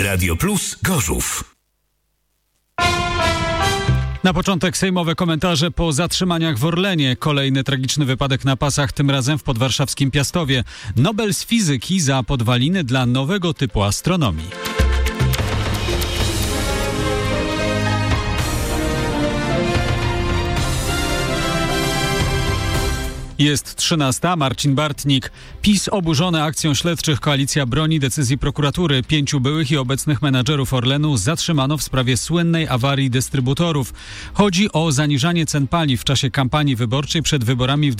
Radio Plus Gorzów. Na początek sejmowe komentarze po zatrzymaniach w Orlenie. Kolejny tragiczny wypadek na pasach, tym razem w podwarszawskim Piastowie. Nobel z fizyki za podwaliny dla nowego typu astronomii. Jest 13. Marcin Bartnik. PiS oburzony akcją śledczych. Koalicja broni decyzji prokuratury. 5 byłych i obecnych menadżerów Orlenu zatrzymano w sprawie słynnej awarii dystrybutorów. Chodzi o zaniżanie cen paliw w czasie kampanii wyborczej przed wyborami w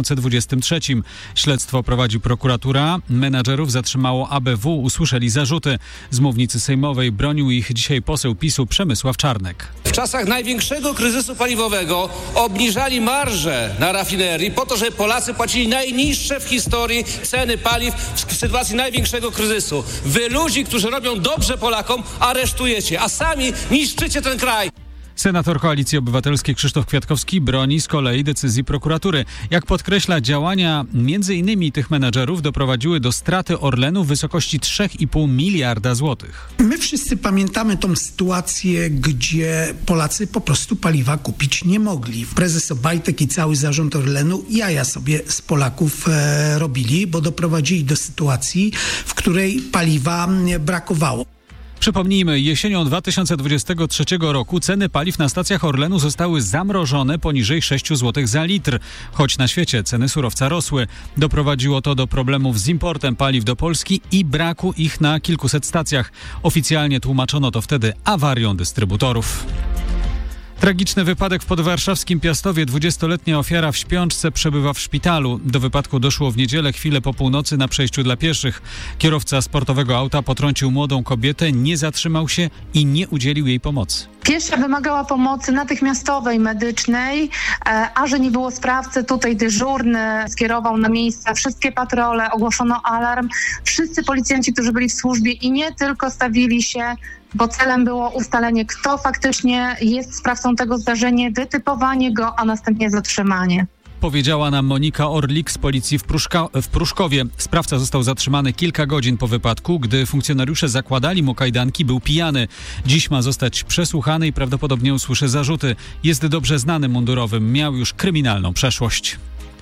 2023. Śledztwo prowadzi prokuratura. Menadżerów zatrzymało ABW. Usłyszeli zarzuty. Z mównicy sejmowej bronił ich dzisiaj poseł PiS-u Przemysław Czarnek. W czasach największego kryzysu paliwowego obniżali marże na rafinerii po to, żeby Polacy płacili najniższe w historii ceny paliw w sytuacji największego kryzysu. Wy ludzi, którzy robią dobrze Polakom, aresztujecie, a sami niszczycie ten kraj. Senator Koalicji Obywatelskiej Krzysztof Kwiatkowski broni z kolei decyzji prokuratury. Jak podkreśla, działania m.in. tych menedżerów doprowadziły do straty Orlenu w wysokości 3,5 miliarda złotych. My wszyscy pamiętamy tą sytuację, gdzie Polacy po prostu paliwa kupić nie mogli. Prezes Obajtek i cały zarząd Orlenu jaja sobie z Polaków robili, bo doprowadzili do sytuacji, w której paliwa brakowało. Przypomnijmy, jesienią 2023 roku ceny paliw na stacjach Orlenu zostały zamrożone poniżej 6 zł za litr. Choć na świecie ceny surowca rosły. Doprowadziło to do problemów z importem paliw do Polski i braku ich na kilkuset stacjach. Oficjalnie tłumaczono to wtedy awarią dystrybutorów. Tragiczny wypadek w podwarszawskim Piastowie. 20-letnia ofiara w śpiączce przebywa w szpitalu. Do wypadku doszło w niedzielę chwilę po północy na przejściu dla pieszych. Kierowca sportowego auta potrącił młodą kobietę, nie zatrzymał się i nie udzielił jej pomocy. Piesza wymagała pomocy natychmiastowej, medycznej, a że nie było sprawcy, tutaj dyżurny skierował na miejsce wszystkie patrole, ogłoszono alarm. Wszyscy policjanci, którzy byli w służbie i nie tylko stawili się, bo celem było ustalenie, kto faktycznie jest sprawcą tego zdarzenia, wytypowanie go, a następnie zatrzymanie. Powiedziała nam Monika Orlik z policji w Pruszkowie. Sprawca został zatrzymany kilka godzin po wypadku. Gdy funkcjonariusze zakładali mu kajdanki, był pijany. Dziś ma zostać przesłuchany i prawdopodobnie usłyszy zarzuty. Jest dobrze znanym mundurowym. Miał już kryminalną przeszłość.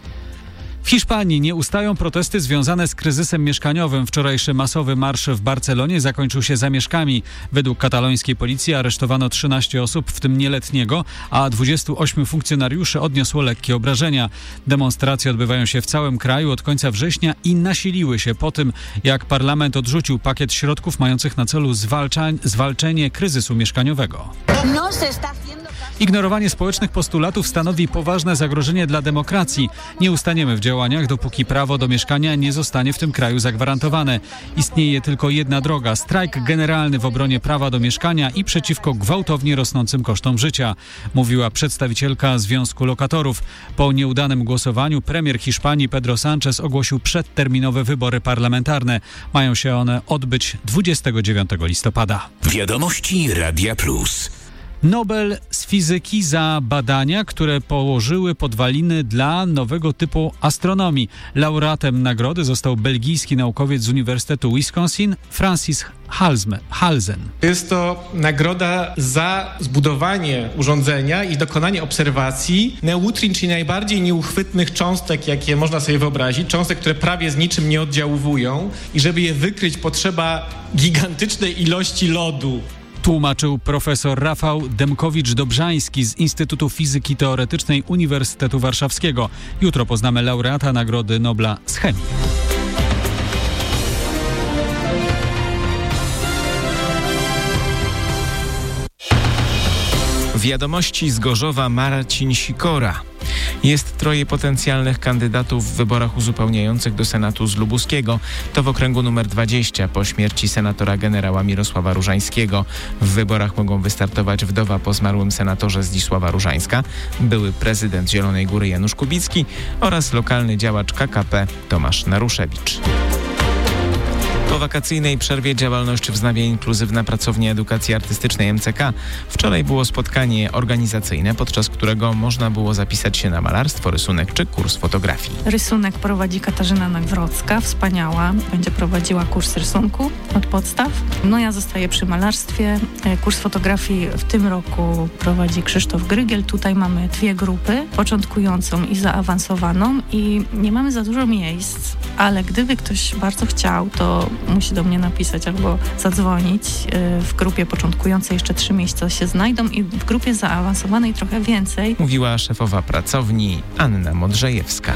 W Hiszpanii nie ustają protesty związane z kryzysem mieszkaniowym. Wczorajszy masowy marsz w Barcelonie zakończył się zamieszkami. Według katalońskiej policji aresztowano 13 osób, w tym nieletniego, a 28 funkcjonariuszy odniosło lekkie obrażenia. Demonstracje odbywają się w całym kraju od końca września i nasiliły się po tym, jak parlament odrzucił pakiet środków mających na celu zwalczenie kryzysu mieszkaniowego. Ignorowanie społecznych postulatów stanowi poważne zagrożenie dla demokracji. Nie ustaniemy w działaniach, dopóki prawo do mieszkania nie zostanie w tym kraju zagwarantowane. Istnieje tylko jedna droga: strajk generalny w obronie prawa do mieszkania i przeciwko gwałtownie rosnącym kosztom życia, mówiła przedstawicielka Związku Lokatorów. Po nieudanym głosowaniu premier Hiszpanii Pedro Sánchez ogłosił przedterminowe wybory parlamentarne. Mają się one odbyć 29 listopada. Wiadomości Radia Plus. Nobel z fizyki za badania, które położyły podwaliny dla nowego typu astronomii. Laureatem nagrody został belgijski naukowiec z Uniwersytetu Wisconsin, Francis Halzen. Jest to nagroda za zbudowanie urządzenia i dokonanie obserwacji neutrin, czyli najbardziej nieuchwytnych cząstek, jakie można sobie wyobrazić. Cząstek, które prawie z niczym nie oddziaływują i żeby je wykryć, potrzeba gigantycznej ilości lodu. Tłumaczył profesor Rafał Demkowicz-Dobrzański z Instytutu Fizyki Teoretycznej Uniwersytetu Warszawskiego. Jutro poznamy laureata Nagrody Nobla z chemii. Wiadomości z Gorzowa. Marcin Sikora. Jest 3 potencjalnych kandydatów w wyborach uzupełniających do Senatu z Lubuskiego. To w okręgu numer 20 po śmierci senatora generała Mirosława Różańskiego. W wyborach mogą wystartować wdowa po zmarłym senatorze Zdzisława Różańska, były prezydent Zielonej Góry Janusz Kubicki oraz lokalny działacz KKP Tomasz Naruszewicz. Po wakacyjnej przerwie działalność wznawia Inkluzywna Pracownia Edukacji Artystycznej MCK. Wczoraj było spotkanie organizacyjne, podczas którego można było zapisać się na malarstwo, rysunek czy kurs fotografii. Rysunek prowadzi Katarzyna Nagrodzka, wspaniała. Będzie prowadziła kurs rysunku od podstaw. No ja zostaję przy malarstwie. Kurs fotografii w tym roku prowadzi Krzysztof Grygiel. Tutaj mamy 2 grupy, początkującą i zaawansowaną i nie mamy za dużo miejsc, ale gdyby ktoś bardzo chciał, to musi do mnie napisać albo zadzwonić. W grupie początkującej jeszcze 3 miejsca się znajdą i w grupie zaawansowanej trochę więcej. Mówiła szefowa pracowni Anna Modrzejewska.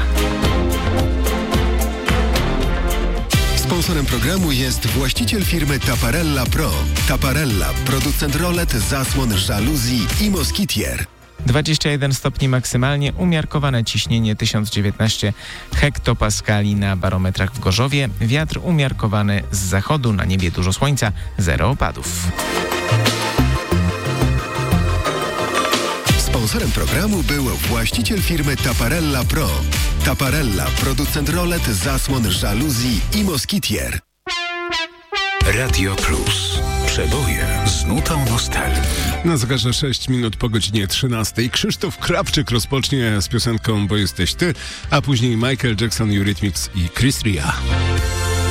Sponsorem programu jest właściciel firmy Taparella Pro. Taparella, producent rolet, zasłon, żaluzji i moskitier. 21 stopni maksymalnie, umiarkowane ciśnienie 1019 hektopaskali na barometrach w Gorzowie, wiatr umiarkowany z zachodu, na niebie dużo słońca, 0 opadów. Sponsorem programu był właściciel firmy Taparella Pro. Taparella, producent rolet, zasłon, żaluzji i moskitier. Radio Plus. Przeboje z nutą nostalgii. Na zegarze 6 minut po godzinie 13. Krzysztof Krawczyk rozpocznie z piosenką Bo jesteś ty, a później Michael Jackson, Eurythmics i Chris Ria.